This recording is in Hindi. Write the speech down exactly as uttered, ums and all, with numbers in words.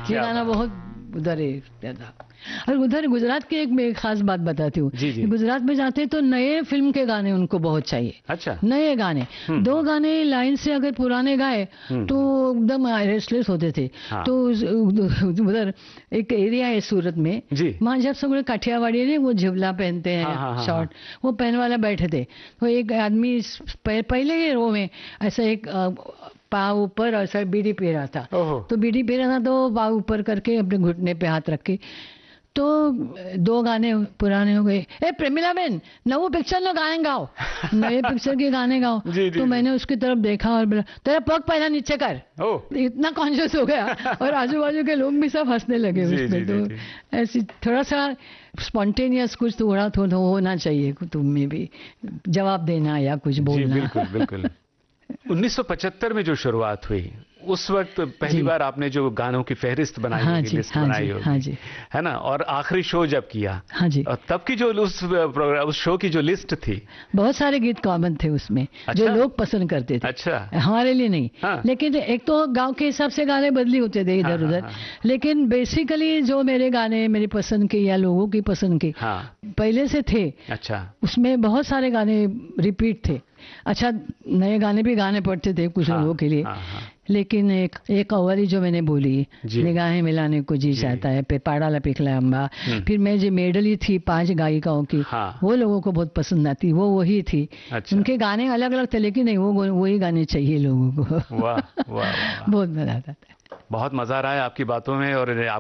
ये गाना बहुत उधर है था। और उधर गुजरात की एक मैं एक खास बात बताती हूँ। गुजरात में जाते हैं तो नए फिल्म के गाने उनको बहुत चाहिए। अच्छा। नए गाने, दो गाने लाइन से अगर पुराने गाए तो एकदम रेस्टलेस होते थे। हाँ। तो उधर एक एरिया है सूरत में, वहाँ जब सब काठियावाड़ी ने वो झिवला पहनते हैं, हाँ, हाँ, शॉर्ट, हाँ, वो पहन वाला बैठे थे। तो एक आदमी पहले ही रो में ऐसा एक पाँव ऊपर और ऐसा बीड़ी पी रहा था। तो बीड़ी पी रहा था तो पाँव ऊपर करके अपने घुटने पे हाथ रख के, तो दो गाने पुराने हो गए। ए प्रेमिला बेन, नवो पिक्चर नो गाने गाओ, नए पिक्चर के गाने गाओ। जी, तो जी, मैंने उसकी तरफ देखा और बोला तेरा पग पहला नीचे कर। इतना कॉन्शियस हो गया और आजू बाजू के लोग भी सब हंसने लगे उसमें। तो ऐसी थोड़ा सा स्पॉन्टेनियस कुछ थोड़ा थोड़ा होना चाहिए तुम में भी, जवाब देना या कुछ बोलना। बिल्कुल बिल्कुल। उन्नीस सौ पचहत्तर में जो शुरुआत हुई उस वक्त पहली बार आपने जो गानों की फहरिस्त बनाई, हाँ होगी, जी, लिस्ट हाँ बनाई होगी, हाँ जी, है ना? और आखिरी शो जब किया, हाँ जी, और तब की जो उस प्रोग्राम उस शो की जो लिस्ट थी, बहुत सारे गीत कॉमन थे उसमें। अच्छा? जो लोग पसंद करते थे। अच्छा। हमारे लिए नहीं, हाँ। लेकिन एक तो गांव के हिसाब से गाने बदली होते थे इधर उधर, हाँ, हाँ, लेकिन बेसिकली जो मेरे गाने मेरी पसंद के या लोगों की पसंद के, हाँ, पहले से थे। अच्छा। उसमें बहुत सारे गाने रिपीट थे। अच्छा, नए गाने भी गाने पड़ते थे कुछ हाँ, लोगों के लिए, हाँ, हाँ, लेकिन एक एक अवारी जो मैंने बोली, निगाहें मिलाने को जी चाहता है, पे पाड़ा लपिकला अम्बा, फिर मैं जो मेडली थी पांच गायिकाओं की, हाँ, वो लोगों को बहुत पसंद आती, वो वही थी। अच्छा। उनके गाने अलग अलग थे लेकिन नहीं, वो वही गाने चाहिए लोगों को। वाह वाह, बहुत मजा आता था। बहुत मजा आ रहा है आपकी बातों में और